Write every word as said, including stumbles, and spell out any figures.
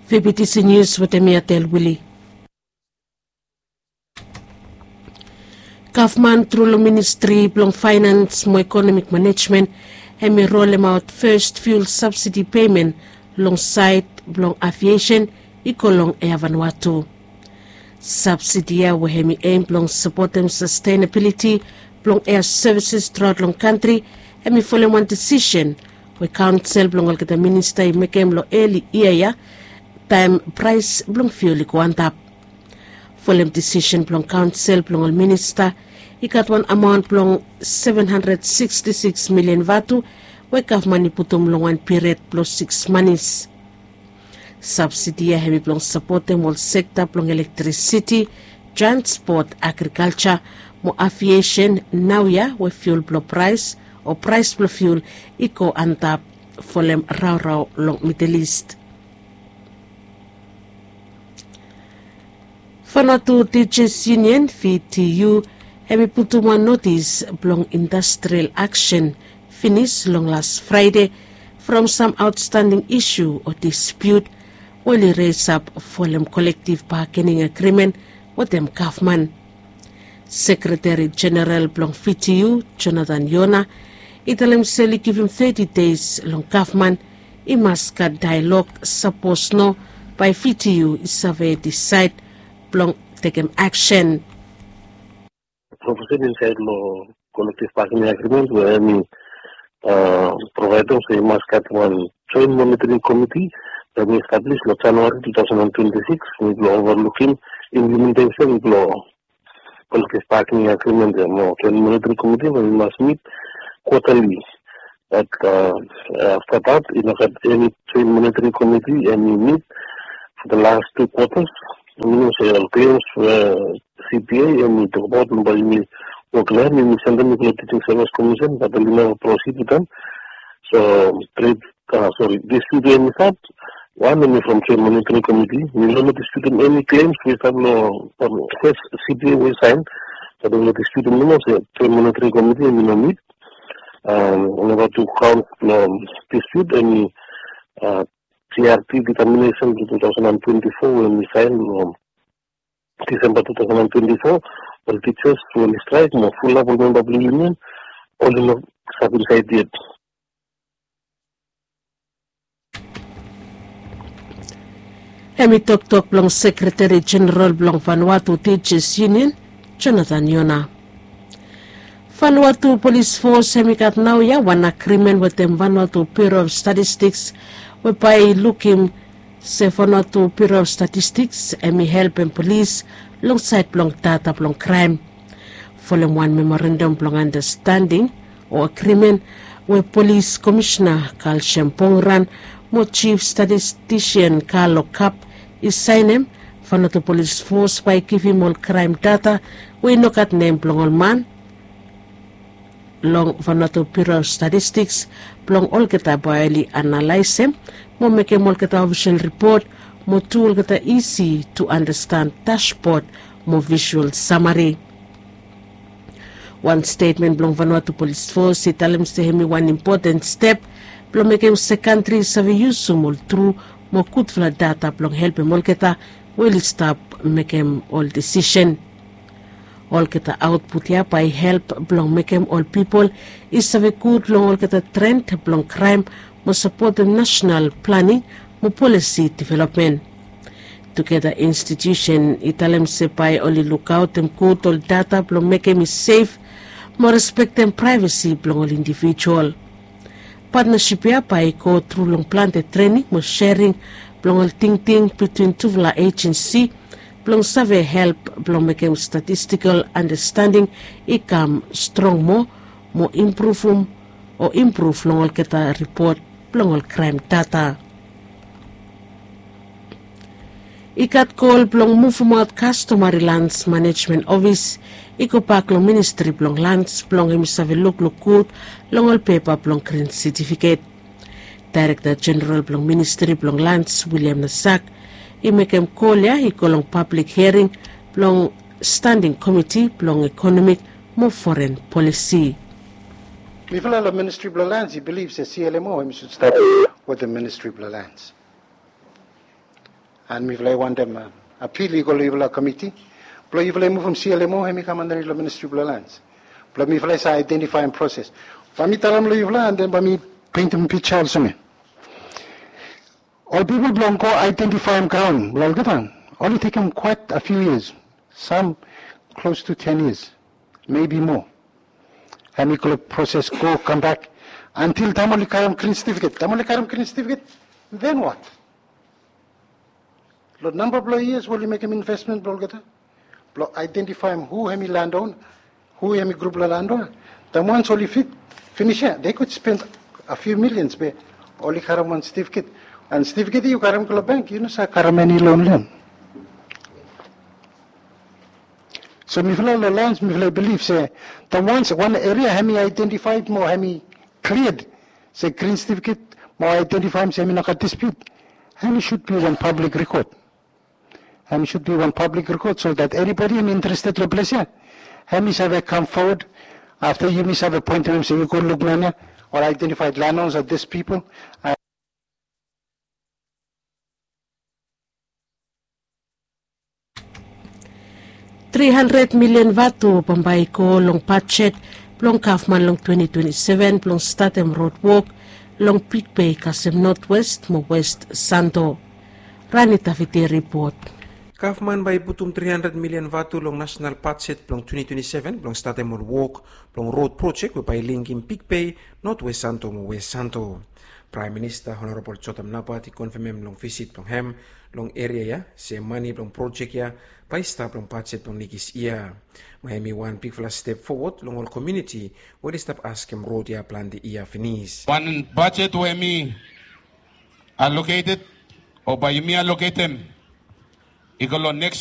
V B T C News with Emiatel Willie. Government through the Ministry of Finance and Economic Management have rolled out first fuel subsidy payment alongside long aviation ikolong air Vanuatu. Subsidy will have aim long supporting sustainability long air services throughout long country and follow one decision we council long the minister mekem lo early year time price long fuel go up. Following decision long council long minister he got one amount long seven hundred sixty-six million vatu we government putum long one period plus six monies. Subsidy have long supporting all sector long electricity, transport, agriculture, mo aviation now ya with fuel blow price or price blow fuel eco and tap for them raw raw long Middle East. Vanuatu Teachers Union V T U have put one notice long industrial action finished long last Friday from some outstanding issue or dispute will raise up for them collective bargaining agreement with them government. Secretary General Blong V T U, Jonathan Yona, italim seli give him thirty days long government, he must cut dialogue suppose no by V T U is survey decide Blong take him action. Proposed inside law collective bargaining agreement where I mean uh providers so you must cut one joint monitoring committee that we established in January twenty twenty-six with law overlooking implementation with law collective bargaining agreement and no joint monitoring committee where we must meet quarterly. But uh, after that, you know, at any joint monitoring committee and we meet for the last two quarters. I mean, say all claims for C P A and we talk about them by me work learn we send them to the Teaching Service Commission, but we never proceed with them. So trade uh, sorry, dispute any thought. One only from joint monitoring committee. We will not dispute any claims. We have no um, first C P A we signed, but we will not dispute them. No, so joint monitoring committee and we no meet. Um, in order to count um, dispute any uh, C R T determination to twenty twenty-four when we signed um, December twenty twenty-four. All teachers will strike more full level member of the union. All in the sub inside yet. Hemi Tok Tok Blong Secretary General Blong Vanuatu Teachers Union, Jonathan Yona. Vanuatu Police Force Hemi got now ya one agreement with them Vanuatu Bureau of Statistics whereby looking se Vanuatu Bureau of Statistics Hemi help and police alongside Blong data Blong crime. Following one memorandum Blong understanding or agreement with Police Commissioner Carl Shempongran Mo Chief Statistician Carlo Cap is sign him Vanuatu Police Force by giving all crime data we look at name Blong all man long Vanuatu Bureau of Statistics Blong all kita boily analyze him mo make him all kita official report mo tool kita easy to understand dashboard mo visual summary. One statement Blong Vanuatu Police Force it tell him say him one important step Blong make him se country save use mo through mo kutfla data Blong help him all kita will stop make him all decision. All kita output ya by help Blong make him all people is save good long all kita trend Blong crime mo support the national planning mo policy development. Together institution italem se by only look out them good all data Blong make him is safe mo respect them privacy Blong all individual. Partnership ya by go through long planted training mo sharing Blong all ting ting between two agency Blong survey help Blong make him statistical understanding ikam strong mo mo improve um, or improve long all kita report Blong all crime data. Ikat call Blong move out customary lands management office iko pak long ministry Blong lands Blong him save look look good long all paper Blong green certificate. Director General Blong Ministry Blong lands William Nasak I make him call ya I call long public hearing Blong standing committee Blong economic mo foreign policy. Mifala Ministry Blong lands he believes the C L M O should start with the Ministry Blong lands. And we will want them uh, appeal equal level committee. Plus, we will move from C L M O, we come under the Ministry of Lands. Plus, we will identify and process. But we tell them and then we paint them picture also. All people belong go identify them ground. Well, get on. Only take them quite a few years. Some close to ten years, maybe more. And we could process, go, come back until Tamale Karam clean certificate. Tamale Karam clean certificate, then what? The number of years will you make an investment, Bolgata? Identify them who have land on, who have group land on. The ones only fit, finish it. They could spend a few millions, but only Karam one certificate. And certificate you Karam Kula Bank, you know, sa Karamani loan land. So Mifla lands, Mifla believe say the ones one area hemi identified more hemi cleared, say green certificate, more identified hemi not dispute. Hemi should be one public record. Hemi should be one public record so that anybody who interested to place here, hemi have come forward after you miss have a point of say you could look nanya or identified landowners of these people. Uh, three hundred million vatu pambay ko long budget plong Kaufman long twenty twenty-seven plong Statham Road Walk long Peak Bay Kasem Northwest mo West Santo. Ranita Fiti report. Kaufman by putum three hundred million vatu long national budget plong twenty twenty-seven plong Statham Road Walk plong road project by linking Peak Bay Northwest Santo mo West Santo. Prime Minister Honorable Chotam Napat i-confirm long visit plong hem long area ya se money plong project ya by stop long budget plong nikis iya. Mahemi one big flash step forward long all community where stop ask him road ya plan di iya finish. One budget where me allocated or by me allocated ikolo next